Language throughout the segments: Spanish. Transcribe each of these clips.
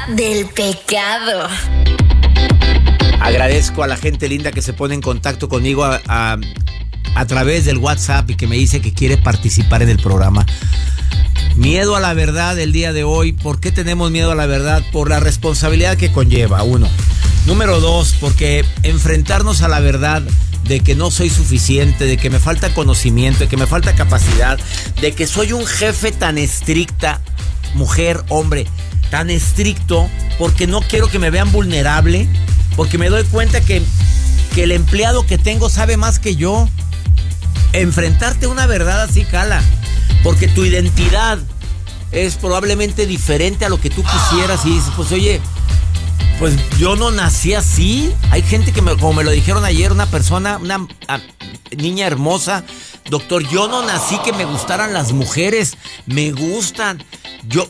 del pecado. Agradezco a la gente linda que se pone en contacto conmigo a través del WhatsApp y que me dice que quiere participar en el programa. Miedo a la verdad el día de hoy. ¿Por qué tenemos miedo a la verdad? Por la responsabilidad que conlleva, 1. Número 2, porque enfrentarnos a la verdad de que no soy suficiente, de que me falta conocimiento, de que me falta capacidad, de que soy un jefe tan estricta, mujer, hombre, tan estricto, porque no quiero que me vean vulnerable, porque me doy cuenta que el empleado que tengo sabe más que yo. Enfrentarte a una verdad así cala, porque tu identidad es probablemente diferente a lo que tú quisieras y dices, pues oye, pues yo no nací así. Hay gente que, como me lo dijeron ayer, una persona, una niña hermosa, doctor, yo no nací que me gustaran las mujeres, me gustan. Yo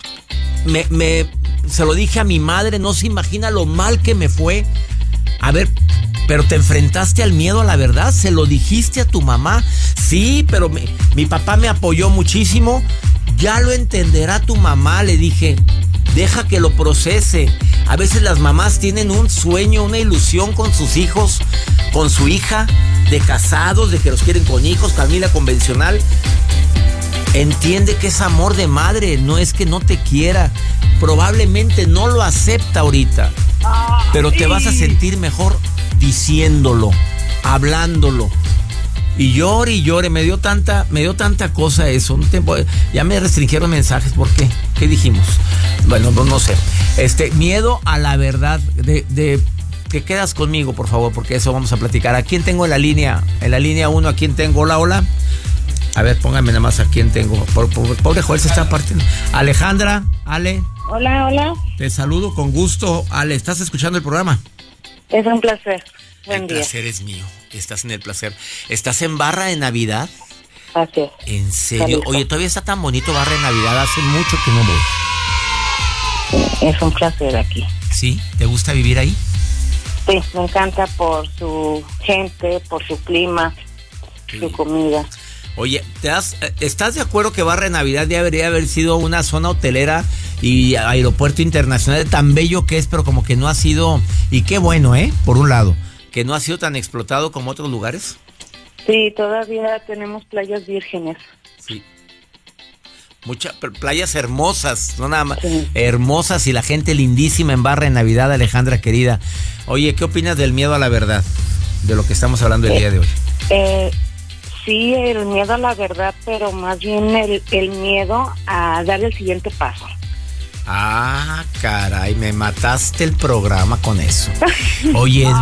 se lo dije a mi madre, no se imagina lo mal que me fue. A ver, pero te enfrentaste al miedo a la verdad, se lo dijiste a tu mamá. Sí, pero mi papá me apoyó muchísimo. Ya lo entenderá tu mamá, le dije. Deja que lo procese. A veces las mamás tienen un sueño, una ilusión con sus hijos, con su hija, de casados, de que los quieren con hijos, familia convencional. Entiende que es amor de madre, no es que no te quiera. Probablemente no lo acepta ahorita, pero te vas a sentir mejor diciéndolo, hablándolo. Y llore, me dio tanta cosa eso. Ya me restringieron mensajes, ¿por qué? ¿Qué dijimos? Bueno, no sé. Miedo a la verdad. Que quedas conmigo, por favor, porque eso vamos a platicar. ¿A quién tengo en la línea? En la línea 1, ¿a quién tengo? Hola. A ver, póngame nada más a quién tengo. Pobre Joel se está partiendo. Alejandra, Ale. Hola. Te saludo con gusto. Ale, ¿estás escuchando el programa? Es un placer. Buen día. El placer es mío. Estás en el placer. ¿Estás en Barra de Navidad? Así es. ¿En serio? Jalisco. Oye, todavía está tan bonito Barra de Navidad. Hace mucho que no voy. Es un placer aquí. ¿Sí? ¿Te gusta vivir ahí? Sí, me encanta por su gente, por su clima, Sí. su comida. Oye, ¿estás de acuerdo que Barra de Navidad ya debería haber sido una zona hotelera y aeropuerto internacional tan bello que es, pero como que no ha sido, y qué bueno, por un lado, que no ha sido tan explotado como otros lugares? Sí, todavía tenemos playas vírgenes. Sí. Muchas playas hermosas, no nada más, sí. Hermosas, y la gente lindísima en Barra de Navidad, Alejandra querida. Oye, ¿qué opinas del miedo a la verdad? De lo que estamos hablando el día de hoy. Sí, el miedo a la verdad, pero más bien el miedo a dar el siguiente paso. Ah, caray, me mataste el programa con eso. Oye,